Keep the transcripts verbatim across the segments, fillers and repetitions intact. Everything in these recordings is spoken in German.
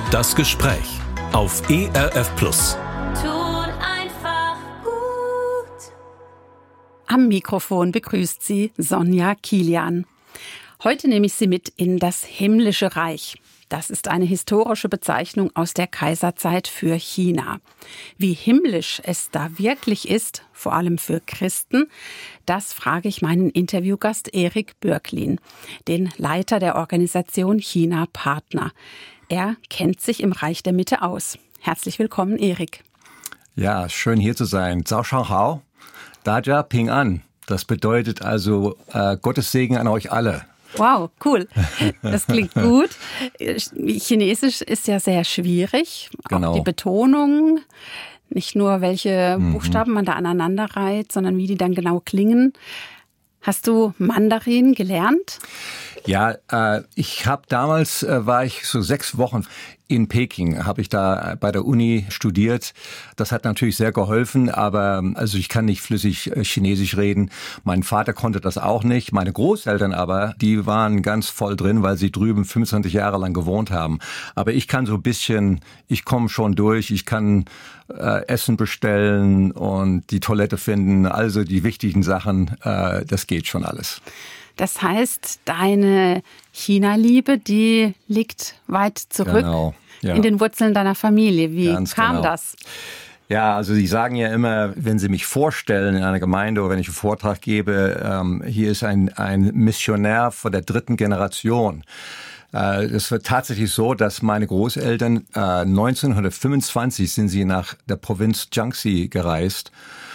Das Gespräch auf E R F Plus. Tut einfach gut. Am Mikrofon begrüßt sie Sonja Kilian. Heute nehme ich Sie mit in das Himmlische Reich. Das ist eine historische Bezeichnung aus der Kaiserzeit für China. Wie himmlisch es da wirklich ist, vor allem für Christen, das frage ich meinen Interviewgast Erik Bürklin, den Leiter der Organisation China Partner. Er kennt sich im Reich der Mitte aus. Herzlich willkommen, Erik. Ja, schön hier zu sein. Zhao Shang Hao, Daja Ping An. Das bedeutet also äh, Gottes Segen an euch alle. Wow, cool. Das klingt gut. Chinesisch ist ja sehr schwierig. Genau. Auch die Betonung, nicht nur welche Mhm. Buchstaben man da aneinander reiht, sondern wie die dann genau klingen. Hast du Mandarin gelernt? Ja, äh, ich habe damals, äh, war ich so sechs Wochen in Peking, habe ich da bei der Uni studiert. Das hat natürlich sehr geholfen, aber also ich kann nicht flüssig äh, Chinesisch reden. Mein Vater konnte das auch nicht. Meine Großeltern aber, die waren ganz voll drin, weil sie drüben fünfundzwanzig Jahre lang gewohnt haben. Aber ich kann so ein bisschen, ich komme schon durch, ich kann äh, Essen bestellen und die Toilette finden, also die wichtigen Sachen, äh, das geht schon alles. Das heißt, deine China-Liebe, die liegt weit zurück Genau, ja. in den Wurzeln deiner Familie. Wie Ganz kam genau. das? Ja, also Sie sagen ja immer, wenn Sie mich vorstellen in einer Gemeinde oder wenn ich einen Vortrag gebe, ähm, hier ist ein, ein Missionär von der dritten Generation. Äh, es wird tatsächlich so, dass meine Großeltern äh, neunzehnhundertfünfundzwanzig sind sie nach der Provinz Jiangxi gereist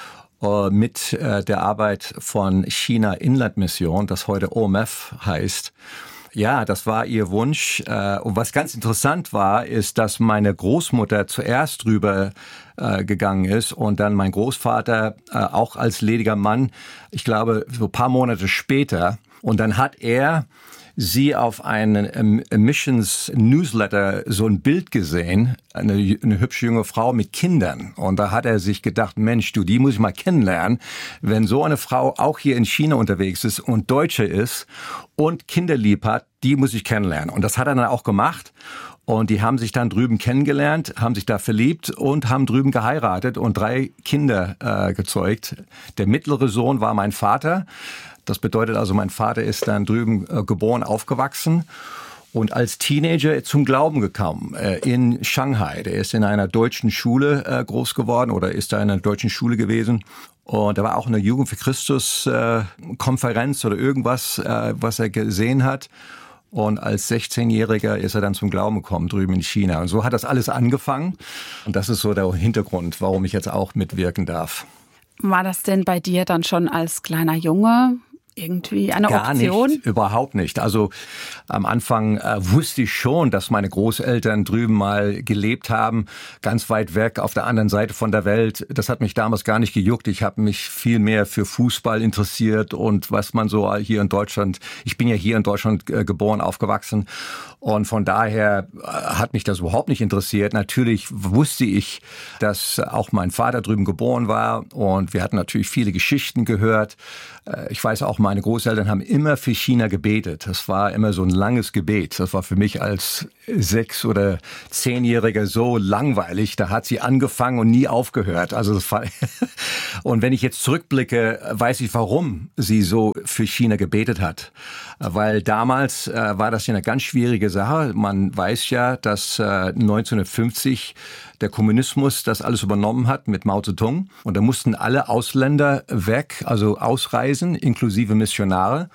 mit der Arbeit von China Inlandmission, das heute O M F heißt. Ja, das war ihr Wunsch. Und was ganz interessant war, ist, dass meine Großmutter zuerst drüber gegangen ist und dann mein Großvater auch als lediger Mann, ich glaube, so ein paar Monate später. Und dann hat er sie auf einen Missions-Newsletter so ein Bild gesehen, eine, eine hübsche junge Frau mit Kindern. Und da hat er sich gedacht, Mensch, du, die muss ich mal kennenlernen. Wenn so eine Frau auch hier in China unterwegs ist und Deutsche ist und Kinder lieb hat, die muss ich kennenlernen. Und das hat er dann auch gemacht. Und die haben sich dann drüben kennengelernt, haben sich da verliebt und haben drüben geheiratet und drei Kinder äh, gezeugt. Der mittlere Sohn war mein Vater. Das bedeutet also, mein Vater ist dann drüben äh, geboren, aufgewachsen und als Teenager zum Glauben gekommen äh, in Shanghai. Der ist in einer deutschen Schule äh, groß geworden oder ist da in einer deutschen Schule gewesen. Und da war auch eine Jugend für Christus äh, Konferenz oder irgendwas, äh, was er gesehen hat. Und als sechzehnjähriger ist er dann zum Glauben gekommen drüben in China. Und so hat das alles angefangen. Und das ist so der Hintergrund, warum ich jetzt auch mitwirken darf. War das denn bei dir dann schon als kleiner Junge irgendwie eine Gar Option? nicht, überhaupt nicht. Also am Anfang äh, wusste ich schon, dass meine Großeltern drüben mal gelebt haben, ganz weit weg auf der anderen Seite von der Welt. Das hat mich damals gar nicht gejuckt. Ich habe mich viel mehr für Fußball interessiert und was man so hier in Deutschland, ich bin ja hier in Deutschland äh, geboren, aufgewachsen und von daher äh, hat mich das überhaupt nicht interessiert. Natürlich wusste ich, dass auch mein Vater drüben geboren war und wir hatten natürlich viele Geschichten gehört. Äh, ich weiß auch, meine Großeltern haben immer für China gebetet. Das war immer so ein langes Gebet. Das war für mich als sechs- oder zehnjähriger so langweilig. Da hat sie angefangen und nie aufgehört. Also das war und wenn ich jetzt zurückblicke, weiß ich, warum sie so für China gebetet hat. Weil damals äh, war das ja eine ganz schwierige Sache. Man weiß ja, dass äh, neunzehnhundertfünfzig der Kommunismus das alles übernommen hat mit Mao Zedong. Und da mussten alle Ausländer weg, also ausreisen, inklusive Missionare.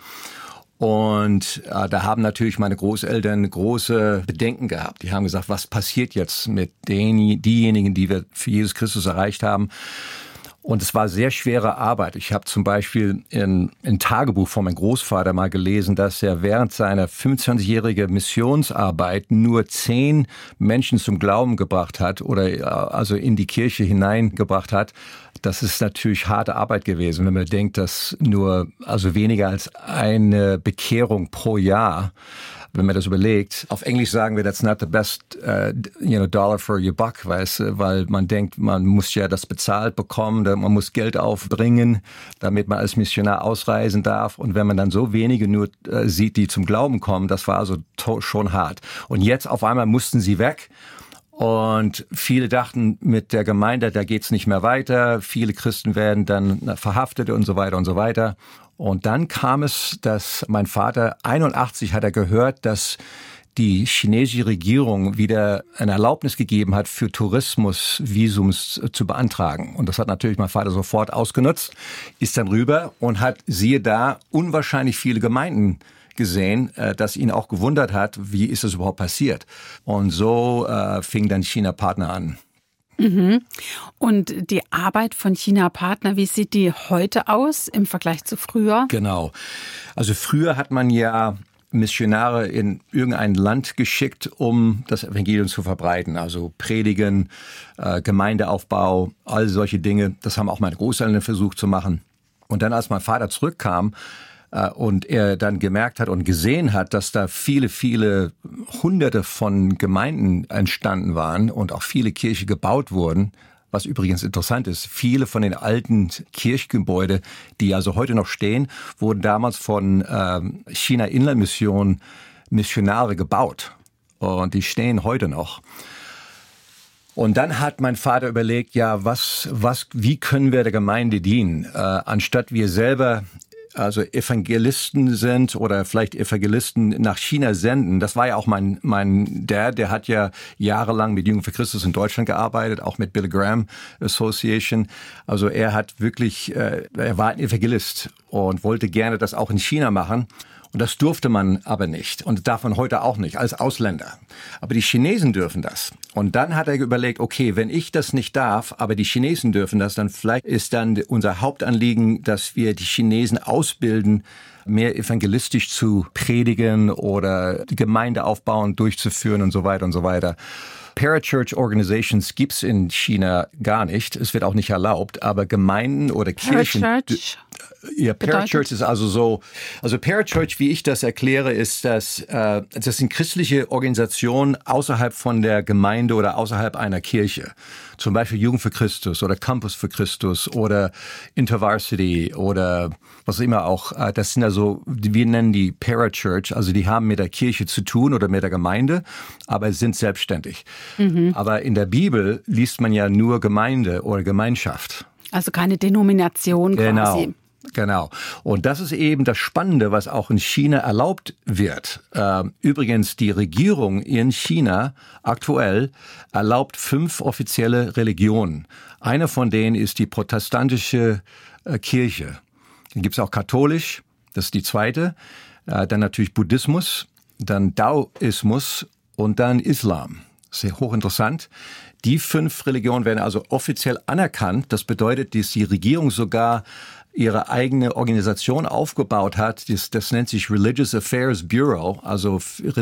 Und äh, da haben natürlich meine Großeltern große Bedenken gehabt. Die haben gesagt, was passiert jetzt mit den, diejenigen, die wir für Jesus Christus erreicht haben? Und es war sehr schwere Arbeit. Ich habe zum Beispiel in ein Tagebuch von meinem Großvater mal gelesen, dass er während seiner fünfundzwanzigjährigen Missionsarbeit nur zehn Menschen zum Glauben gebracht hat oder also in die Kirche hineingebracht hat. Das ist natürlich harte Arbeit gewesen, wenn man denkt, dass nur also weniger als eine Bekehrung pro Jahr wenn man das überlegt. Auf Englisch sagen wir, that's not the best uh, you know, dollar for your buck, weißt du, weil man denkt, man muss ja das bezahlt bekommen, man muss Geld aufbringen, damit man als Missionar ausreisen darf. Und wenn man dann so wenige nur äh, sieht, die zum Glauben kommen, das war also to- schon hart. Und jetzt auf einmal mussten sie weg. Und viele dachten mit der Gemeinde, da geht's nicht mehr weiter. Viele Christen werden dann verhaftet und so weiter und so weiter. Und dann kam es, dass mein Vater, einundachtzig hat er gehört, dass die chinesische Regierung wieder eine Erlaubnis gegeben hat, für Tourismusvisums zu beantragen. Und das hat natürlich mein Vater sofort ausgenutzt, ist dann rüber und hat, siehe da, unwahrscheinlich viele Gemeinden gesehen, das ihn auch gewundert hat, wie ist das überhaupt passiert. Und so äh, fing dann China Partner an. Mhm. Und die Arbeit von China Partner, wie sieht die heute aus im Vergleich zu früher? Genau. Also früher hat man ja Missionare in irgendein Land geschickt, um das Evangelium zu verbreiten. Also Predigen, äh, Gemeindeaufbau, all solche Dinge. Das haben auch meine Großeltern versucht zu machen. Und dann, als mein Vater zurückkam, und er dann gemerkt hat und gesehen hat, dass da viele, viele Hunderte von Gemeinden entstanden waren und auch viele Kirchen gebaut wurden, was übrigens interessant ist. Viele von den alten Kirchgebäude, die also heute noch stehen, wurden damals von ähm, China-Inland-Mission Missionare gebaut. Und die stehen heute noch. Und dann hat mein Vater überlegt, ja, was, was, wie können wir der Gemeinde dienen, äh, anstatt wir selber also Evangelisten sind oder vielleicht Evangelisten nach China senden. Das war ja auch mein mein Dad, der hat ja jahrelang mit Jugend für Christus in Deutschland gearbeitet, auch mit Billy Graham Association. Also er hat wirklich, äh, er war ein Evangelist und wollte gerne das auch in China machen. Und das durfte man aber nicht und darf man heute auch nicht als Ausländer. Aber die Chinesen dürfen das. Und dann hat er überlegt, okay, wenn ich das nicht darf, aber die Chinesen dürfen das, dann vielleicht ist dann unser Hauptanliegen, dass wir die Chinesen ausbilden, mehr evangelistisch zu predigen oder die Gemeinde aufbauen, durchzuführen und so weiter und so weiter. Parachurch Organizations gibt's in China gar nicht. Es wird auch nicht erlaubt, aber Gemeinden oder Kirchen... Parachurch? Ja, Parachurch ist also so, also Parachurch, wie ich das erkläre, ist, dass äh, das sind christliche Organisationen außerhalb von der Gemeinde oder außerhalb einer Kirche. Zum Beispiel Jugend für Christus oder Campus für Christus oder InterVarsity oder was immer auch. Das sind also, wir nennen die Parachurch, also die haben mit der Kirche zu tun oder mit der Gemeinde, aber sind selbstständig. Mhm. Aber in der Bibel liest man ja nur Gemeinde oder Gemeinschaft. Also keine Denomination genau. quasi. Genau. Und das ist eben das Spannende, was auch in China erlaubt wird. Übrigens, die Regierung in China aktuell erlaubt fünf offizielle Religionen. Eine von denen ist die protestantische Kirche. Dann gibt es auch katholisch, das ist die zweite. Dann natürlich Buddhismus, dann Daoismus und dann Islam. Sehr hochinteressant. Die fünf Religionen werden also offiziell anerkannt. Das bedeutet, dass die Regierung sogar ihre eigene Organisation aufgebaut hat. Das, das nennt sich Religious Affairs Bureau, also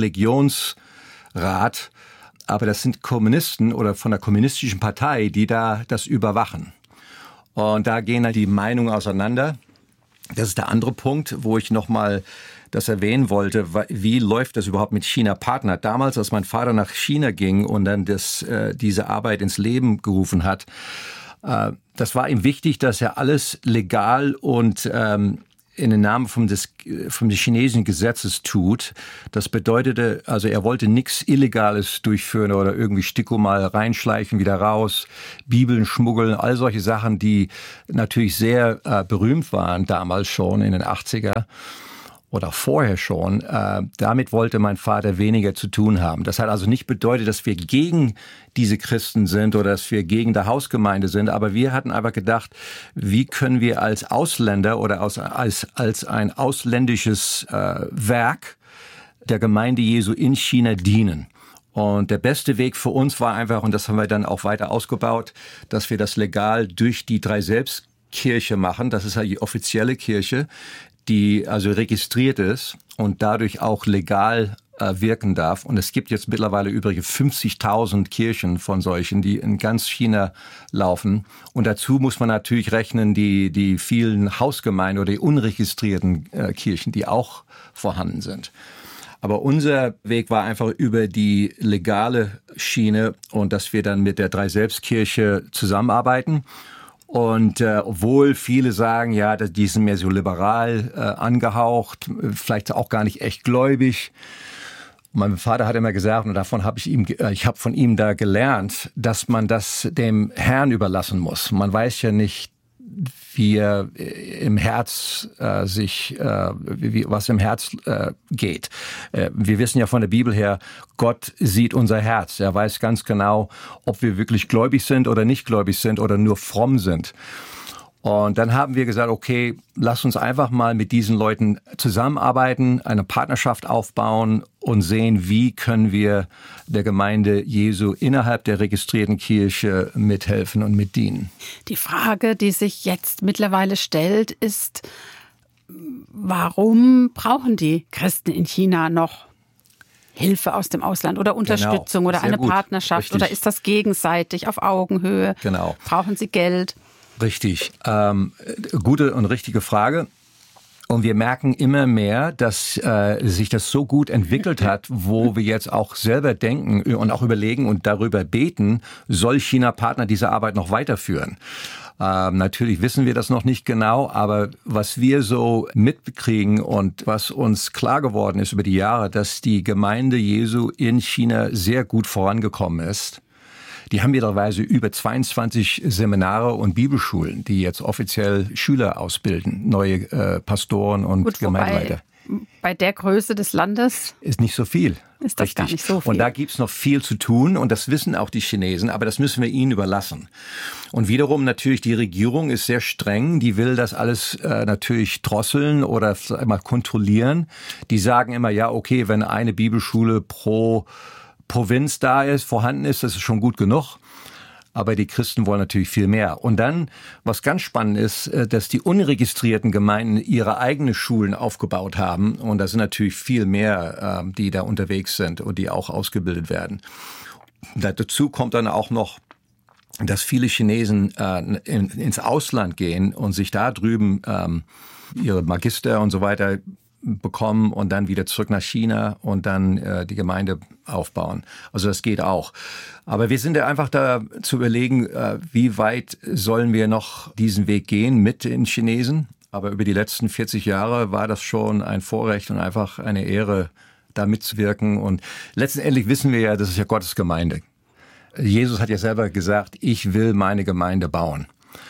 Religionsrat. Aber das sind Kommunisten oder von der kommunistischen Partei, die da das überwachen. Und da gehen halt die Meinungen auseinander. Das ist der andere Punkt, wo ich nochmal das erwähnen wollte. Wie läuft das überhaupt mit China Partner? Damals, als mein Vater nach China ging und dann das, äh, diese Arbeit ins Leben gerufen hat, äh, das war ihm wichtig, dass er alles legal und ähm, in den Namen vom, des, vom des chinesischen Gesetzes tut. Das bedeutete, also er wollte nichts Illegales durchführen oder irgendwie Sticko mal reinschleichen, wieder raus, Bibeln schmuggeln, all solche Sachen, die natürlich sehr äh, berühmt waren damals schon in den achtziger oder vorher schon. Äh, damit wollte mein Vater weniger zu tun haben. Das hat also nicht bedeutet, dass wir gegen diese Christen sind oder dass wir gegen die Hausgemeinde sind, aber wir hatten einfach gedacht, wie können wir als Ausländer oder als, als, als ein ausländisches äh, Werk der Gemeinde Jesu in China dienen. Und der beste Weg für uns war einfach, und das haben wir dann auch weiter ausgebaut, dass wir das legal durch die Drei-Selbst-Kirche machen. Das ist ja die offizielle Kirche, die also registriert ist und dadurch auch legal äh, wirken darf. Und es gibt jetzt mittlerweile übrigens fünfzigtausend Kirchen von solchen, die in ganz China laufen. Und dazu muss man natürlich rechnen die die vielen Hausgemeinden oder die unregistrierten äh, Kirchen, die auch vorhanden sind. Aber unser Weg war einfach über die legale Schiene und dass wir dann mit der Drei-Selbst-Kirche zusammenarbeiten. Und äh, obwohl viele sagen, ja, die sind mehr so liberal äh, angehaucht, vielleicht auch gar nicht echt gläubig. Mein Vater hat immer gesagt, und davon habe ich ihm, ich habe von ihm da gelernt, dass man das dem Herrn überlassen muss. Man weiß ja nicht, wie er im Herz äh, sich, äh, wie, was im Herz äh, geht. Äh, wir wissen ja von der Bibel her, Gott sieht unser Herz. Er weiß ganz genau, ob wir wirklich gläubig sind oder nicht gläubig sind oder nur fromm sind. Und dann haben wir gesagt, okay, lass uns einfach mal mit diesen Leuten zusammenarbeiten, eine Partnerschaft aufbauen und sehen, wie können wir der Gemeinde Jesu innerhalb der registrierten Kirche mithelfen und mitdienen. Die Frage, die sich jetzt mittlerweile stellt, ist, warum brauchen die Christen in China noch Hilfe aus dem Ausland oder Unterstützung genau, oder eine gut. Partnerschaft? Richtig. Oder ist das gegenseitig auf Augenhöhe? Genau. Brauchen sie Geld? Richtig. Ähm, gute und richtige Frage. Und wir merken immer mehr, dass äh, sich das so gut entwickelt hat, wo wir jetzt auch selber denken und auch überlegen und darüber beten, soll China-Partner diese Arbeit noch weiterführen? Ähm, natürlich wissen wir das noch nicht genau, aber was wir so mitkriegen und was uns klar geworden ist über die Jahre, dass die Gemeinde Jesu in China sehr gut vorangekommen ist. Die haben mittlerweile über zweiundzwanzig Seminare und Bibelschulen, die jetzt offiziell Schüler ausbilden, neue äh, Pastoren und Gut, Gemeindeleiter. Wobei, bei der Größe des Landes ist nicht so viel. Ist das Richtig. gar nicht so viel. Und da gibt's noch viel zu tun und das wissen auch die Chinesen, aber das müssen wir ihnen überlassen. Und wiederum natürlich die Regierung ist sehr streng, die will das alles äh, natürlich drosseln oder mal kontrollieren. Die sagen immer, ja okay, wenn eine Bibelschule pro Provinz da ist, vorhanden ist, das ist schon gut genug. Aber die Christen wollen natürlich viel mehr. Und dann, was ganz spannend ist, dass die unregistrierten Gemeinden ihre eigenen Schulen aufgebaut haben. Und da sind natürlich viel mehr, die da unterwegs sind und die auch ausgebildet werden. Dazu kommt dann auch noch, dass viele Chinesen ins Ausland gehen und sich da drüben ihre Magister und so weiter bekommen und dann wieder zurück nach China und dann äh, die Gemeinde aufbauen. Also das geht auch. Aber wir sind ja einfach da zu überlegen, äh, wie weit sollen wir noch diesen Weg gehen mit den Chinesen. Aber über die letzten vierzig Jahre war das schon ein Vorrecht und einfach eine Ehre, da mitzuwirken. Und letztendlich wissen wir ja, das ist ja Gottes Gemeinde. Jesus hat ja selber gesagt, ich will meine Gemeinde bauen.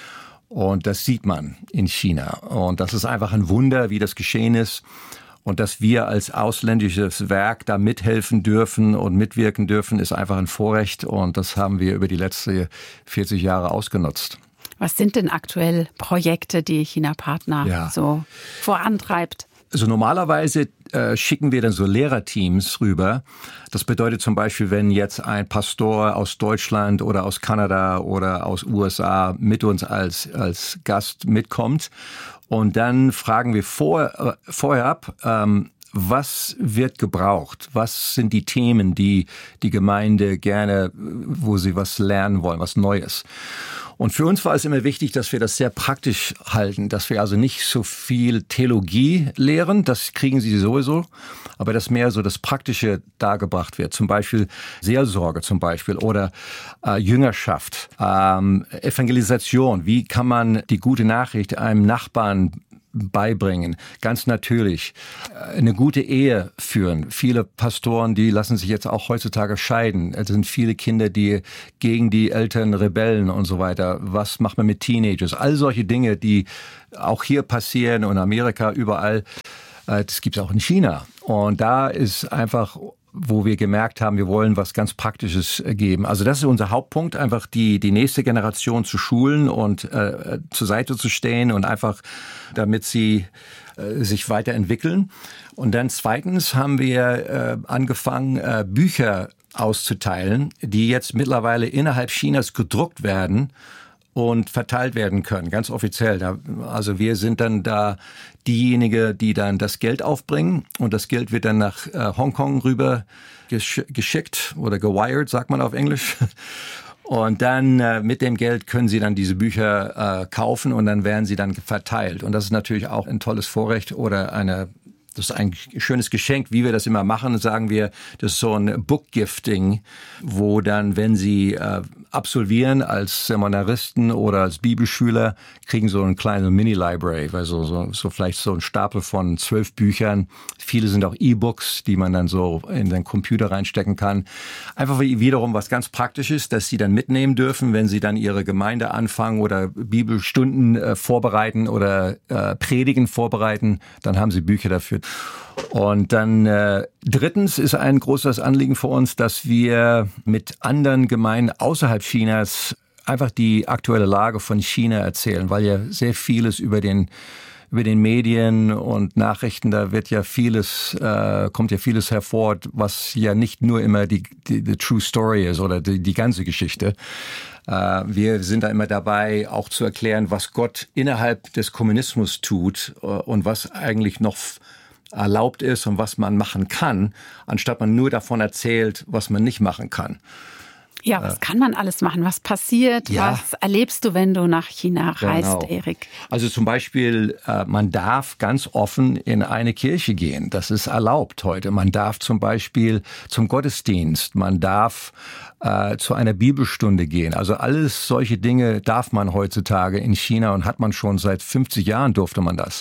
Und das sieht man in China. Und das ist einfach ein Wunder, wie das geschehen ist. Und dass wir als ausländisches Werk da mithelfen dürfen und mitwirken dürfen, ist einfach ein Vorrecht. Und das haben wir über die letzten vierzig Jahre ausgenutzt. Was sind denn aktuell Projekte, die China-Partner ja. so vorantreibt? Also normalerweise äh, schicken wir dann so Lehrerteams rüber. Das bedeutet zum Beispiel, wenn jetzt ein Pastor aus Deutschland oder aus Kanada oder aus U S A mit uns als als Gast mitkommt. Und dann fragen wir vor, äh, vorher ab, ähm, was wird gebraucht? Was sind die Themen, die die Gemeinde gerne, wo sie was lernen wollen, was Neues? Und für uns war es immer wichtig, dass wir das sehr praktisch halten, dass wir also nicht so viel Theologie lehren, das kriegen sie sowieso, aber dass mehr so das Praktische dargebracht wird, zum Beispiel Seelsorge zum Beispiel oder äh, Jüngerschaft, ähm, Evangelisation, wie kann man die gute Nachricht einem Nachbarn beibringen, ganz natürlich. Eine gute Ehe führen. Viele Pastoren, die lassen sich jetzt auch heutzutage scheiden. Es sind viele Kinder, die gegen die Eltern rebellen und so weiter. Was macht man mit Teenagers? All solche Dinge, die auch hier passieren und in Amerika, überall. Das gibt es auch in China. Und da ist einfach, wo wir gemerkt haben, wir wollen was ganz Praktisches geben. Also das ist unser Hauptpunkt, einfach die die nächste Generation zu schulen und äh, zur Seite zu stehen und einfach, damit sie äh, sich weiterentwickeln. Und dann zweitens haben wir äh, angefangen, äh, Bücher auszuteilen, die jetzt mittlerweile innerhalb Chinas gedruckt werden und verteilt werden können, ganz offiziell. Also wir sind dann da diejenigen, die dann das Geld aufbringen und das Geld wird dann nach äh, Hongkong rüber gesch- geschickt oder gewired, sagt man auf Englisch. Und dann äh, mit dem Geld können Sie dann diese Bücher äh, kaufen und dann werden sie dann verteilt. Und das ist natürlich auch ein tolles Vorrecht oder eine Das ist ein schönes Geschenk, wie wir das immer machen, sagen wir, das ist so ein Book-Gifting, wo dann, wenn Sie äh, absolvieren als Seminaristen oder als Bibelschüler, kriegen so ein kleines Mini-Library, also so, so vielleicht so ein Stapel von zwölf Büchern. Viele sind auch E-Books, die man dann so in den Computer reinstecken kann. Einfach wiederum was ganz Praktisches, dass Sie dann mitnehmen dürfen, wenn Sie dann Ihre Gemeinde anfangen oder Bibelstunden äh, vorbereiten oder äh, Predigen vorbereiten, dann haben Sie Bücher dafür. Und dann äh, drittens ist ein großes Anliegen für uns, dass wir mit anderen Gemeinden außerhalb Chinas einfach die aktuelle Lage von China erzählen, weil ja sehr vieles über den über den Medien und Nachrichten, da wird ja vieles, äh, kommt ja vieles hervor, was ja nicht nur immer die, die, die True Story ist oder die, die ganze Geschichte. Äh, wir sind da immer dabei, auch zu erklären, was Gott innerhalb des Kommunismus tut äh, und was eigentlich noch erlaubt ist und was man machen kann, anstatt man nur davon erzählt, was man nicht machen kann. Ja, was kann man alles machen? Was passiert? Ja. Was erlebst du, wenn du nach China reist, Genau. Erik? Also zum Beispiel, äh, man darf ganz offen in eine Kirche gehen. Das ist erlaubt heute. Man darf zum Beispiel zum Gottesdienst. Man darf äh, zu einer Bibelstunde gehen. Also alles solche Dinge darf man heutzutage in China und hat man schon seit fünfzig Jahren durfte man das.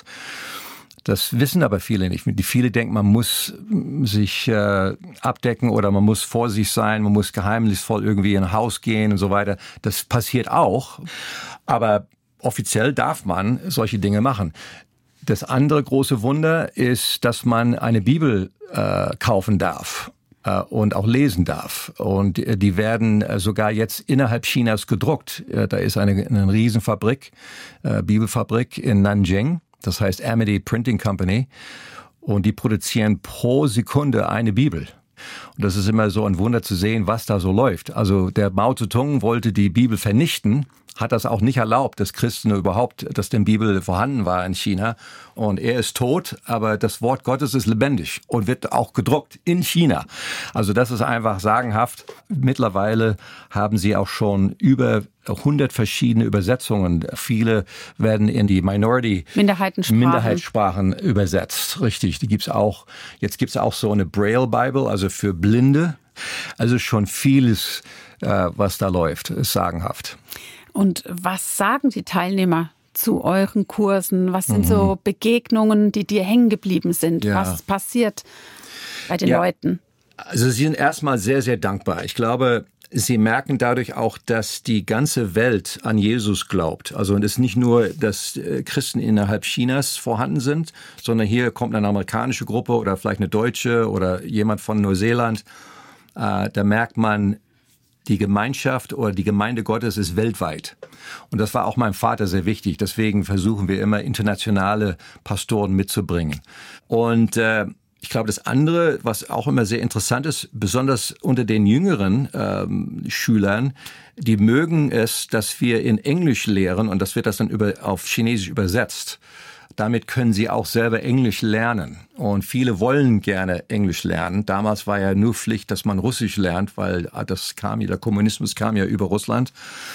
Das wissen aber viele nicht. Viele denken, man muss sich äh, abdecken oder man muss vor sich sein, man muss geheimnisvoll irgendwie in ein Haus gehen und so weiter. Das passiert auch, aber offiziell darf man solche Dinge machen. Das andere große Wunder ist, dass man eine Bibel äh, kaufen darf äh, und auch lesen darf. Und die werden äh, sogar jetzt innerhalb Chinas gedruckt. Äh, da ist eine, eine Riesenfabrik, äh, Bibelfabrik in Nanjing. Das heißt Amity Printing Company. Und die produzieren pro Sekunde eine Bibel. Und das ist immer so ein Wunder zu sehen, was da so läuft. Also der Mao Zedong wollte die Bibel vernichten, hat das auch nicht erlaubt, dass Christen überhaupt, dass die Bibel vorhanden war in China. Und er ist tot, aber das Wort Gottes ist lebendig und wird auch gedruckt in China. Also das ist einfach sagenhaft. Mittlerweile haben sie auch schon über hundert verschiedene Übersetzungen. Viele werden in die Minority Minderheitensprachen. Minderheitssprachen übersetzt. Richtig, die gibt's auch. Jetzt gibt's auch so eine Braille Bible, also für Blinde. Also schon vieles, äh, was da läuft, ist sagenhaft. Und was sagen die Teilnehmer zu euren Kursen? Was sind mhm. so Begegnungen, die dir hängen geblieben sind? Ja. Was passiert bei den ja. Leuten? Also sie sind erstmal sehr, sehr dankbar. Ich glaube, sie merken dadurch auch, dass die ganze Welt an Jesus glaubt. Also und es ist nicht nur, dass Christen innerhalb Chinas vorhanden sind, sondern hier kommt eine amerikanische Gruppe oder vielleicht eine deutsche oder jemand von Neuseeland. Äh, da merkt man, die Gemeinschaft oder die Gemeinde Gottes ist weltweit. Und das war auch meinem Vater sehr wichtig. Deswegen versuchen wir immer, internationale Pastoren mitzubringen. Und äh, ich glaube, das andere, was auch immer sehr interessant ist, besonders unter den jüngeren ähm, Schülern, die mögen es, dass wir in Englisch lehren und das wird das dann über, auf Chinesisch übersetzt. Damit können sie auch selber Englisch lernen. Und viele wollen gerne Englisch lernen. Damals war ja nur Pflicht, dass man Russisch lernt, weil das kam ja, der Kommunismus kam ja über Russland.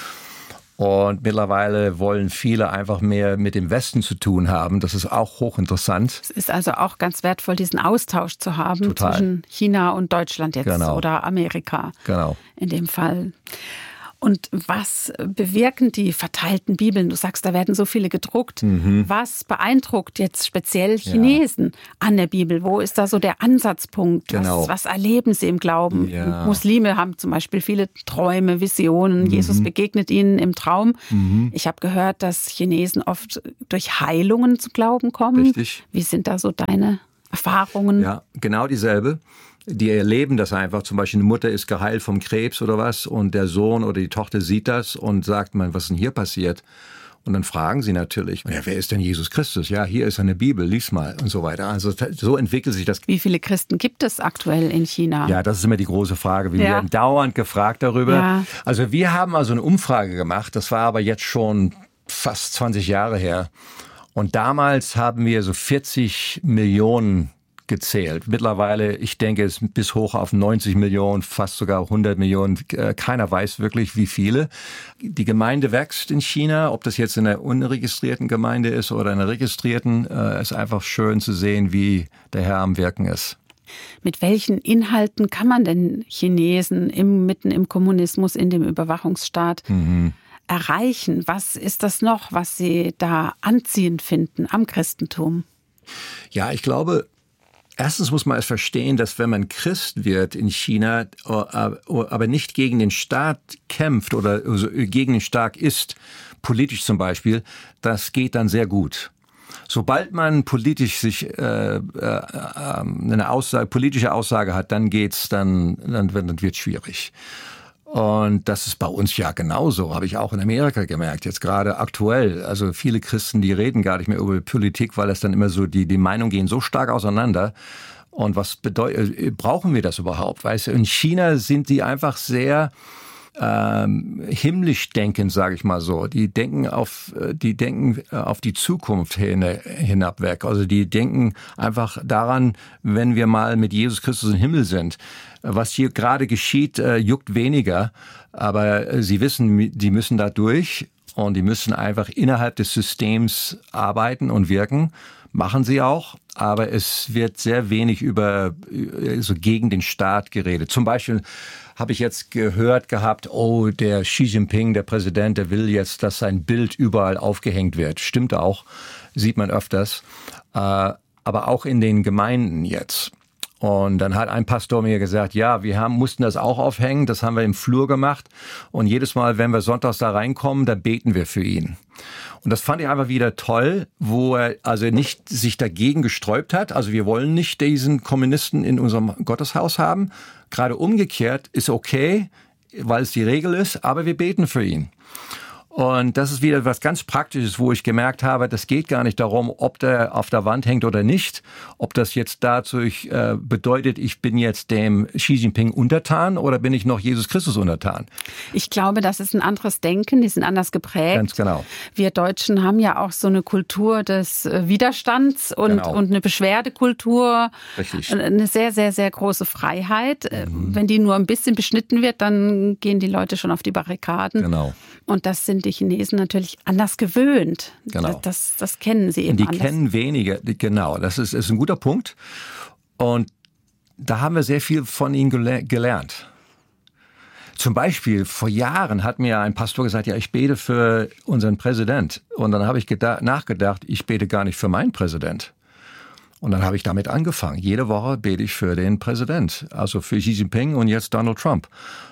Und mittlerweile wollen viele einfach mehr mit dem Westen zu tun haben. Das ist auch hochinteressant. Es ist also auch ganz wertvoll, diesen Austausch zu haben Total. Zwischen China und Deutschland jetzt Genau. oder Amerika. Genau. In dem Fall. Und was bewirken die verteilten Bibeln? Du sagst, da werden so viele gedruckt. Mhm. Was beeindruckt jetzt speziell Chinesen ja. an der Bibel? Wo ist da so der Ansatzpunkt? Genau. Was, was erleben sie im Glauben? Ja. Muslime haben zum Beispiel viele Träume, Visionen. Mhm. Jesus begegnet ihnen im Traum. Mhm. Ich habe gehört, dass Chinesen oft durch Heilungen zu Glauben kommen. Richtig. Wie sind da so deine Erfahrungen? Ja, genau dieselbe. Die erleben das einfach. Zum Beispiel eine Mutter ist geheilt vom Krebs oder was und der Sohn oder die Tochter sieht das und sagt, man, was ist denn hier passiert? Und dann fragen sie natürlich, ja, wer ist denn Jesus Christus? Ja, hier ist eine Bibel, lies mal und so weiter. Also so entwickelt sich das. Wie viele Christen gibt es aktuell in China? Ja, das ist immer die große Frage. Wir ja. werden dauernd gefragt darüber. Ja. Also wir haben also eine Umfrage gemacht, das war aber jetzt schon fast zwanzig Jahre her. Und damals haben wir so vierzig Millionen gezählt. Mittlerweile, ich denke, es ist bis hoch auf neunzig Millionen, fast sogar hundert Millionen. Keiner weiß wirklich, wie viele. Die Gemeinde wächst in China, ob das jetzt in der unregistrierten Gemeinde ist oder in der registrierten. Es ist einfach schön zu sehen, wie der Herr am Wirken ist. Mit welchen Inhalten kann man denn Chinesen im, mitten im Kommunismus, in dem Überwachungsstaat mhm. erreichen? Was ist das noch, was Sie da anziehend finden am Christentum? Ja, ich glaube, erstens muss man es verstehen, dass wenn man Christ wird in China, aber nicht gegen den Staat kämpft oder gegen den Staat ist, politisch zum Beispiel, das geht dann sehr gut. Sobald man politisch sich äh, äh, eine Aussage, politische Aussage hat, dann geht's, dann, dann, dann wird's schwierig. Und das ist bei uns ja genauso, habe ich auch in Amerika gemerkt, jetzt gerade aktuell. Also viele Christen, die reden gar nicht mehr über Politik, weil es dann immer so, die, die Meinungen gehen so stark auseinander. Und was bedeutet, brauchen wir das überhaupt? Weißt du, in China sind die einfach sehr ähm, himmlisch denkend, sage ich mal so. Die denken auf, die denken auf die Zukunft hin, hinabweg. Also die denken einfach daran, wenn wir mal mit Jesus Christus im Himmel sind. Was hier gerade geschieht, äh, juckt weniger, aber äh, sie wissen, die müssen da durch und die müssen einfach innerhalb des Systems arbeiten und wirken. Machen sie auch, aber es wird sehr wenig über so gegen den Staat geredet. Zum Beispiel habe ich jetzt gehört gehabt, oh, der Xi Jinping, der Präsident, der will jetzt, dass sein Bild überall aufgehängt wird. Stimmt auch, sieht man öfters, äh, aber auch in den Gemeinden jetzt. Und dann hat ein Pastor mir gesagt, ja, wir haben, mussten das auch aufhängen, das haben wir im Flur gemacht. Und jedes Mal, wenn wir sonntags da reinkommen, dann beten wir für ihn. Und das fand ich einfach wieder toll, wo er also nicht sich dagegen gesträubt hat. Also wir wollen nicht diesen Kommunisten in unserem Gotteshaus haben. Gerade umgekehrt ist okay, weil es die Regel ist, aber wir beten für ihn. Und das ist wieder was ganz Praktisches, wo ich gemerkt habe, das geht gar nicht darum, ob der auf der Wand hängt oder nicht, ob das jetzt dazu äh, bedeutet, ich bin jetzt dem Xi Jinping untertan oder bin ich noch Jesus Christus untertan. Ich glaube, das ist ein anderes Denken, die sind anders geprägt. Ganz genau. Wir Deutschen haben ja auch so eine Kultur des Widerstands und, genau. und eine Beschwerdekultur. Richtig. Eine sehr, sehr, sehr große Freiheit. Mhm. Wenn die nur ein bisschen beschnitten wird, dann gehen die Leute schon auf die Barrikaden. Genau. Und das sind die Chinesen natürlich anders gewöhnt. Genau. Das, das kennen sie eben Die anders. kennen weniger, genau. Das ist, ist ein guter Punkt. Und da haben wir sehr viel von ihnen gele- gelernt. Zum Beispiel, vor Jahren hat mir ein Pastor gesagt, ja, ich bete für unseren Präsident. Und dann habe ich geda- nachgedacht, ich bete gar nicht für meinen Präsident. Und dann habe ich damit angefangen. Jede Woche bete ich für den Präsident. Also für Xi Jinping und jetzt Donald Trump.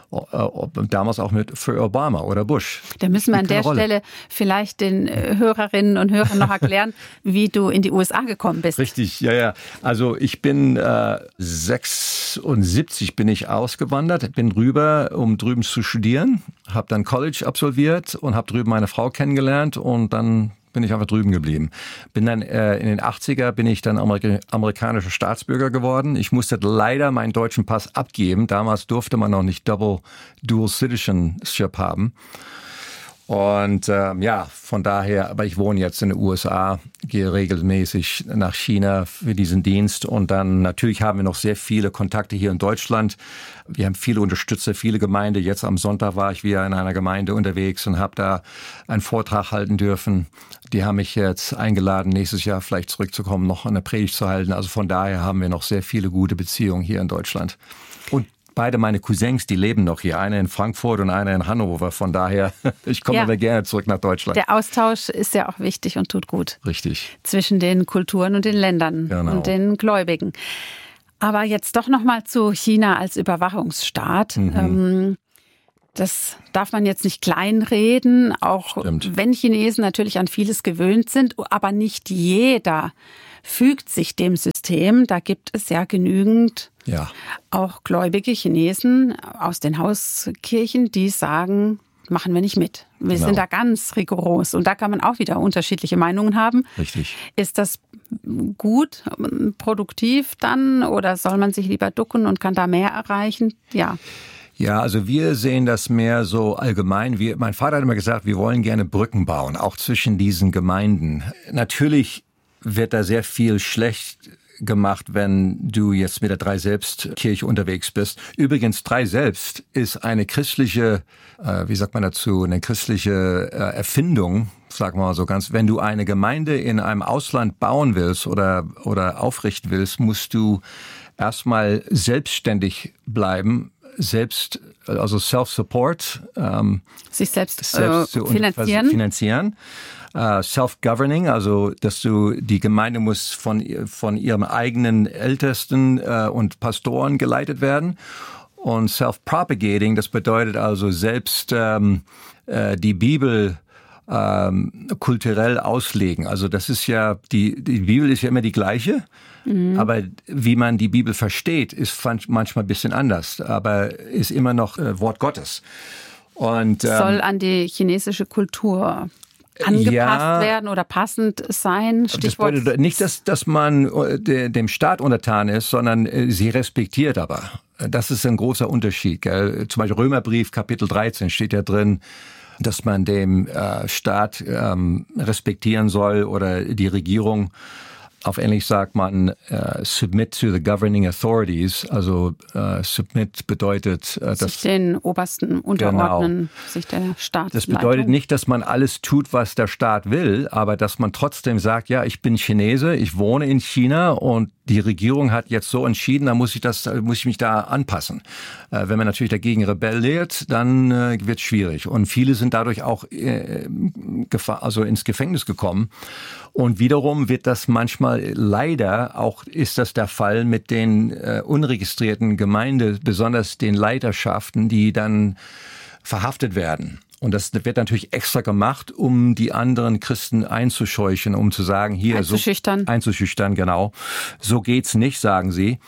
Damals auch mit für Obama oder Bush. Da müssen wir an der Rolle. Stelle vielleicht den Hörerinnen und Hörern noch erklären, wie du in die U S A gekommen bist. Richtig, ja, ja. Also ich bin äh, sechsundsiebzig bin ich ausgewandert, bin rüber, um drüben zu studieren, habe dann College absolviert und habe drüben meine Frau kennengelernt und dann bin ich einfach drüben geblieben. Bin dann äh, in den achtziger bin ich dann Amerik- amerikanischer Staatsbürger geworden. Ich musste leider meinen deutschen Pass abgeben. Damals durfte man noch nicht Double Dual Citizenship haben. Und ähm, ja, von daher, aber ich wohne jetzt in den U S A, gehe regelmäßig nach China für diesen Dienst und dann natürlich haben wir noch sehr viele Kontakte hier in Deutschland. Wir haben viele Unterstützer, viele Gemeinden. Jetzt am Sonntag war ich wieder in einer Gemeinde unterwegs und habe da einen Vortrag halten dürfen. Die haben mich jetzt eingeladen, nächstes Jahr vielleicht zurückzukommen, noch eine Predigt zu halten. Also von daher haben wir noch sehr viele gute Beziehungen hier in Deutschland. Und beide meine Cousins, die leben noch hier. Einer in Frankfurt und einer in Hannover. Von daher, ich komme ja. aber gerne zurück nach Deutschland. Der Austausch ist ja auch wichtig und tut gut. Richtig. Zwischen den Kulturen und den Ländern genau. und den Gläubigen. Aber jetzt doch noch mal zu China als Überwachungsstaat. Mhm. Das darf man jetzt nicht kleinreden, auch Stimmt. wenn Chinesen natürlich an vieles gewöhnt sind. Aber nicht jeder fügt sich dem System. Da gibt es ja genügend ja. auch gläubige Chinesen aus den Hauskirchen, die sagen, machen wir nicht mit. Wir genau. sind da ganz rigoros. Und da kann man auch wieder unterschiedliche Meinungen haben. Richtig. Ist das gut, produktiv dann oder soll man sich lieber ducken und kann da mehr erreichen? Ja. Ja, also wir sehen das mehr so allgemein. Wir, mein Vater hat immer gesagt, wir wollen gerne Brücken bauen, auch zwischen diesen Gemeinden. Natürlich wird da sehr viel schlecht gemacht, wenn du jetzt mit der Drei-Selbst-Kirche unterwegs bist. Übrigens, Drei-Selbst ist eine christliche, äh, wie sagt man dazu, eine christliche äh, Erfindung, sagen wir mal so ganz. Wenn du eine Gemeinde in einem Ausland bauen willst oder, oder aufrichten willst, musst du erstmal selbstständig bleiben, selbst, also Self-Support, ähm, sich selbst, selbst äh, finanzieren. finanzieren. Uh, Self-Governing, also dass du die Gemeinde muss von von ihrem eigenen Ältesten uh, und Pastoren geleitet werden. Und Self-Propagating, das bedeutet also selbst ähm, äh, die Bibel ähm, kulturell auslegen. Also das ist ja, die, die Bibel ist ja immer die gleiche, mhm. aber wie man die Bibel versteht, ist manchmal ein bisschen anders, aber ist immer noch äh, Wort Gottes. Und ähm, soll an die chinesische Kultur angepasst ja, werden oder passend sein. Stichwort. Das bedeutet nicht, dass, dass man dem Staat untertan ist, sondern sie respektiert aber. Das ist ein großer Unterschied. Gell? Zum Beispiel Römerbrief Kapitel dreizehn steht ja drin, dass man dem äh, Staat ähm, respektieren soll oder die Regierung. Auf Englisch sagt man uh, submit to the governing authorities. Also uh, submit bedeutet, uh, sich den Obersten unterordnen, genau. sich der Staat. Das bedeutet nicht, dass man alles tut, was der Staat will, aber dass man trotzdem sagt, ja, ich bin Chinese, ich wohne in China und die Regierung hat jetzt so entschieden, da muss ich das, muss ich mich da anpassen. Äh, wenn man natürlich dagegen rebelliert, dann äh, wird es schwierig. Und viele sind dadurch auch äh, gefahr, also ins Gefängnis gekommen. Und wiederum wird das manchmal leider auch, ist das der Fall mit den äh, unregistrierten Gemeinden, besonders den Leiterschaften, die dann verhaftet werden. Und das wird natürlich extra gemacht, um die anderen Christen einzuscheuchen, um zu sagen, hier einzuschüchtern. so einzuschüchtern, genau. So geht's nicht, sagen sie.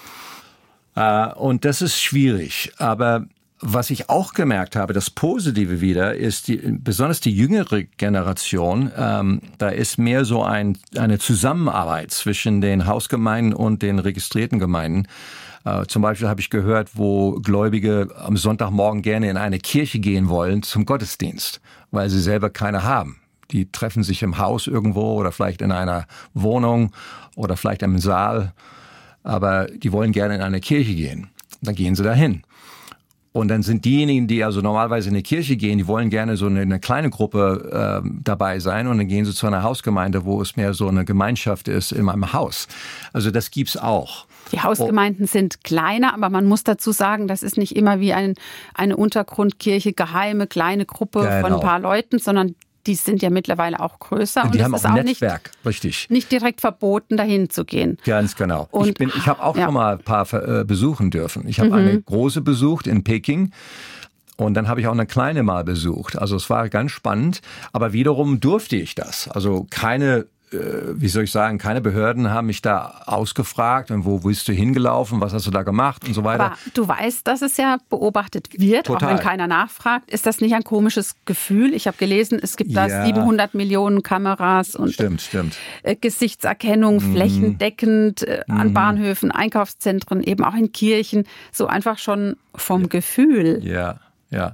Und das ist schwierig. Aber was ich auch gemerkt habe, das Positive wieder, ist die, besonders die jüngere Generation, ähm, da ist mehr so ein, eine Zusammenarbeit zwischen den Hausgemeinden und den registrierten Gemeinden. Uh, zum Beispiel habe ich gehört, wo Gläubige am Sonntagmorgen gerne in eine Kirche gehen wollen zum Gottesdienst, weil sie selber keine haben. Die treffen sich im Haus irgendwo oder vielleicht in einer Wohnung oder vielleicht im Saal, aber die wollen gerne in eine Kirche gehen. Dann gehen sie dahin. Und dann sind diejenigen, die also normalerweise in eine Kirche gehen, die wollen gerne so eine, eine kleine Gruppe äh, dabei sein und dann gehen sie zu einer Hausgemeinde, wo es mehr so eine Gemeinschaft ist in einem Haus. Also das gibt's auch. Die Hausgemeinden oh. sind kleiner, aber man muss dazu sagen, das ist nicht immer wie ein, eine Untergrundkirche, geheime, kleine Gruppe genau. von ein paar Leuten, sondern die sind ja mittlerweile auch größer. Und die und haben es auch ein ist auch Netzwerk, nicht, richtig. Nicht direkt verboten, dahin zu gehen. Ganz genau. Und, ich bin, ich habe auch ja. schon mal ein paar äh, besuchen dürfen. Ich habe mhm. eine große besucht in Peking. Und dann habe ich auch eine kleine mal besucht. Also es war ganz spannend. Aber wiederum durfte ich das. Also keine, äh, wie soll ich sagen, keine Behörden haben mich da ausgefragt. Und wo bist du hingelaufen? Was hast du da gemacht? Und so weiter. Aber du weißt, dass es ja beobachtet wird, Total. auch wenn keiner nachfragt. Ist das nicht ein komisches Gefühl? Ich habe gelesen, es gibt da ja. siebenhundert Millionen Kameras und stimmt, stimmt. Äh, Gesichtserkennung mhm. flächendeckend äh, an mhm. Bahnhöfen, Einkaufszentren, eben auch in Kirchen. So einfach schon vom ja. Gefühl. Ja. Ja.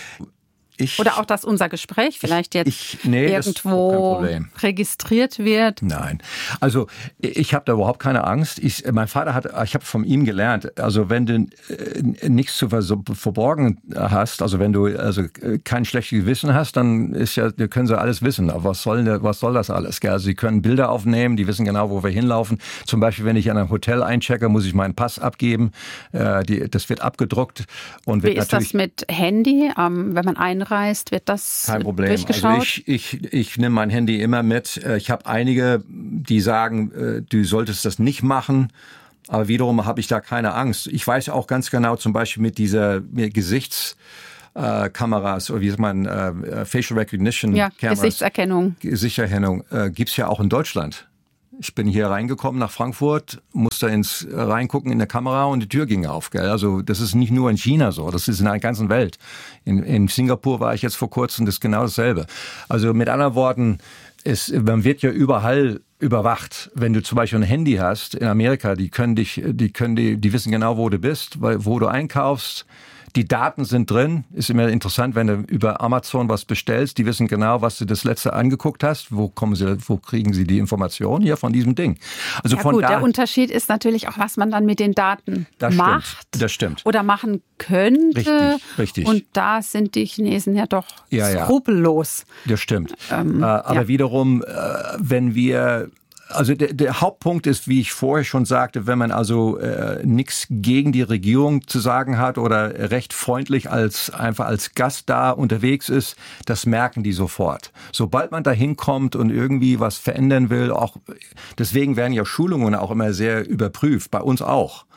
Ich, Oder auch, dass unser Gespräch vielleicht jetzt ich, nee, irgendwo registriert wird. Nein, also ich habe da überhaupt keine Angst. Ich, mein Vater hat, ich habe von ihm gelernt, also wenn du äh, nichts zu verborgen hast, also wenn du also kein schlechtes Gewissen hast, dann ist ja, wir können sie alles wissen. Aber was soll, was soll das alles? Gell? Also sie können Bilder aufnehmen, die wissen genau, wo wir hinlaufen. Zum Beispiel, wenn ich an einem Hotel einchecke, muss ich meinen Pass abgeben. Äh, die, das wird abgedruckt und wird Wie ist natürlich. das mit Handy? Ähm, wenn man ein reist, wird das Kein Problem. durchgeschaut? Also ich, ich, ich nehme mein Handy immer mit. Ich habe einige, die sagen, du solltest das nicht machen. Aber wiederum habe ich da keine Angst. Ich weiß auch ganz genau, zum Beispiel mit dieser mit Gesichtskameras, oder wie sagt man, äh, Facial Recognition ja, Cameras. Gesichtserkennung. Gesichtserkennung äh, gibt's ja auch in Deutschland. Ich bin hier reingekommen nach Frankfurt, musste ins reingucken in der Kamera und die Tür ging auf. Gell? Also das ist nicht nur in China so, das ist in der ganzen Welt. In, in Singapur war ich jetzt vor kurzem, das ist genau dasselbe. Also mit anderen Worten, es, man wird ja überall überwacht. Wenn du zum Beispiel ein Handy hast in Amerika, die können dich, die können die, die wissen genau, wo du bist, weil, wo du einkaufst. Die Daten sind drin. Ist immer interessant, wenn du über Amazon was bestellst. Die wissen genau, was du das letzte angeguckt hast. Wo kommen sie, wo kriegen sie die Informationen? Hier von diesem Ding. Also ja von gut, da, der Unterschied ist natürlich auch, was man dann mit den Daten das macht. Stimmt, das stimmt. Oder machen könnte. Richtig, richtig. Und da sind die Chinesen ja doch ja, ja. skrupellos. Das stimmt. Ähm, äh, aber ja. wiederum, äh, wenn wir Also der, der Hauptpunkt ist, wie ich vorher schon sagte, wenn man also äh, nichts gegen die Regierung zu sagen hat oder recht freundlich als einfach als Gast da unterwegs ist, das merken die sofort. Sobald man da hinkommt und irgendwie was verändern will, auch deswegen werden ja Schulungen auch immer sehr überprüft, bei uns auch.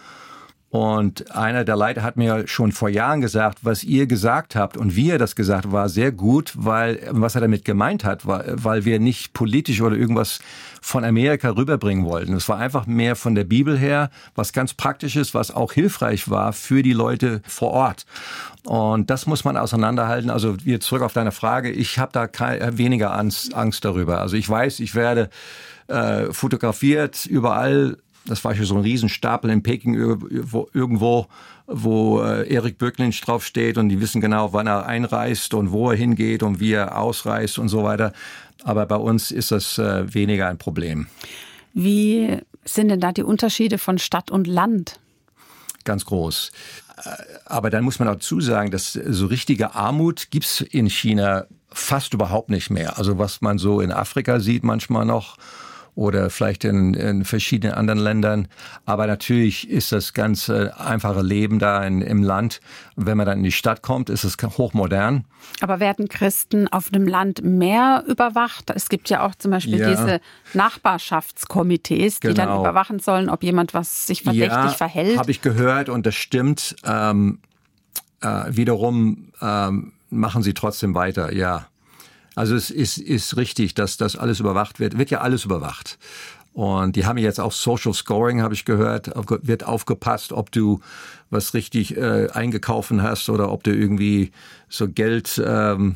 Und einer der Leiter hat mir schon vor Jahren gesagt, was ihr gesagt habt und wie ihr das gesagt habt, war sehr gut, weil, was er damit gemeint hat, war, weil wir nicht politisch oder irgendwas von Amerika rüberbringen wollten. Es war einfach mehr von der Bibel her, was ganz praktisch ist, was auch hilfreich war für die Leute vor Ort. Und das muss man auseinanderhalten. Also wir zurück auf deine Frage. Ich habe da keine, weniger Angst, Angst darüber. Also ich weiß, ich werde äh, fotografiert überall. Das war schon so ein Riesenstapel in Peking irgendwo, wo Erik Böcklinsch draufsteht und die wissen genau, wann er einreist und wo er hingeht und wie er ausreist und so weiter. Aber bei uns ist das weniger ein Problem. Wie sind denn da die Unterschiede von Stadt und Land? Ganz groß. Aber dann muss man dazu sagen, dass so richtige Armut gibt's in China fast überhaupt nicht mehr. Also was man so in Afrika sieht manchmal noch, oder vielleicht in, in verschiedenen anderen Ländern. Aber natürlich ist das ganz äh, einfache Leben da in, im Land. Und wenn man dann in die Stadt kommt, ist es hochmodern. Aber werden Christen auf einem Land mehr überwacht? Es gibt ja auch zum Beispiel ja. diese Nachbarschaftskomitees, die genau. dann überwachen sollen, ob jemand was sich verdächtig ja, verhält. Habe ich gehört und das stimmt. Ähm, äh, wiederum ähm, machen sie trotzdem weiter, ja. Also es ist, ist richtig, dass das alles überwacht wird. Wird ja alles überwacht. Und die haben jetzt auch Social Scoring, habe ich gehört. Wird aufgepasst, ob du was richtig äh, eingekauft hast oder ob du irgendwie so Geld ähm,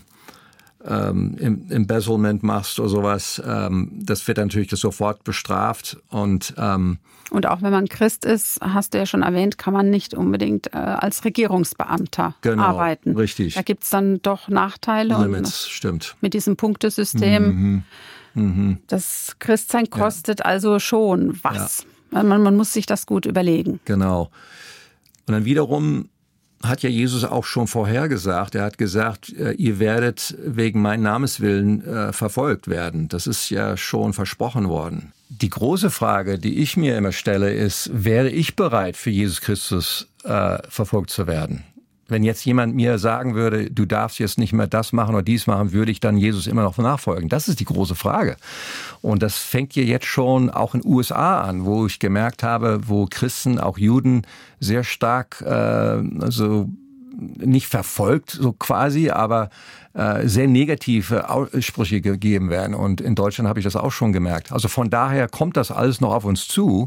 ähm, im Embezzlement machst oder sowas. Ähm, das wird natürlich sofort bestraft. Und ähm, Und auch wenn man Christ ist, hast du ja schon erwähnt, kann man nicht unbedingt äh, als Regierungsbeamter genau, arbeiten. Richtig. Da gibt es dann doch Nachteile. Limits, und stimmt. Mit diesem Punktesystem. Mhm. Mhm. Das Christsein kostet ja. also schon was. Ja. Man, man muss sich das gut überlegen. Genau. Und dann wiederum hat ja Jesus auch schon vorhergesagt. Er hat gesagt, ihr werdet wegen meinen Namenswillen äh, verfolgt werden. Das ist ja schon versprochen worden. Die große Frage, die ich mir immer stelle, ist, wäre ich bereit, für Jesus Christus äh, verfolgt zu werden? Wenn jetzt jemand mir sagen würde, du darfst jetzt nicht mehr das machen oder dies machen, würde ich dann Jesus immer noch nachfolgen? Das ist die große Frage. Und das fängt ja jetzt schon auch in den U S A an, wo ich gemerkt habe, wo Christen, auch Juden, sehr stark, äh, also nicht verfolgt, so quasi, aber äh, sehr negative Aussprüche gegeben werden. Und in Deutschland habe ich das auch schon gemerkt. Also von daher kommt das alles noch auf uns zu.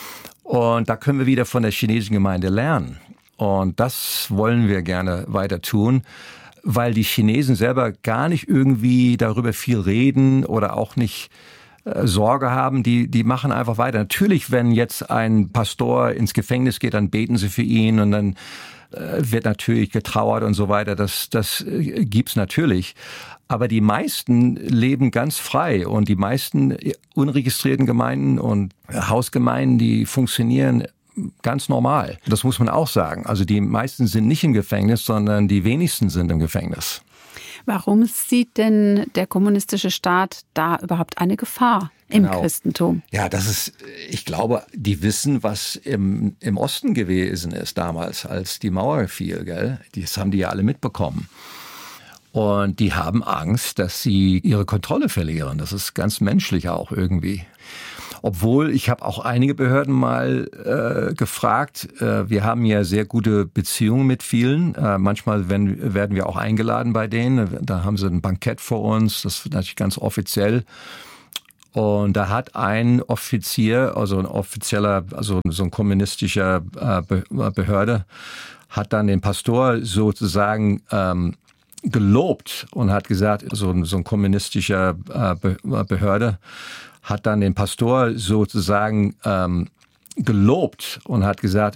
Und da können wir wieder von der chinesischen Gemeinde lernen. Und das wollen wir gerne weiter tun, weil die Chinesen selber gar nicht irgendwie darüber viel reden oder auch nicht äh, Sorge haben. Die, die machen einfach weiter. Natürlich, wenn jetzt ein Pastor ins Gefängnis geht, dann beten sie für ihn und dann äh, wird natürlich getrauert und so weiter. Das, das äh, gibt's natürlich. Aber die meisten leben ganz frei und die meisten unregistrierten Gemeinden und Hausgemeinden, die funktionieren ganz normal. Das muss man auch sagen. Also die meisten sind nicht im Gefängnis, sondern die wenigsten sind im Gefängnis. Warum sieht denn der kommunistische Staat da überhaupt eine Gefahr im Genau. Christentum? Ja, das ist, ich glaube, die wissen, was im, im Osten gewesen ist damals, als die Mauer fiel, gell? Das haben die ja alle mitbekommen. Und die haben Angst, dass sie ihre Kontrolle verlieren. Das ist ganz menschlich auch irgendwie. Obwohl, ich habe auch einige Behörden mal äh, gefragt. Äh, wir haben ja sehr gute Beziehungen mit vielen. Äh, manchmal werden, werden wir auch eingeladen bei denen. Da haben sie ein Bankett vor uns. Das ist natürlich ganz offiziell. Und da hat ein Offizier, also ein offizieller, also so ein kommunistischer äh, Behörde, hat dann den Pastor sozusagen ähm, gelobt und hat gesagt, so, so ein kommunistischer äh, Behörde hat dann den Pastor sozusagen ähm, gelobt und hat gesagt,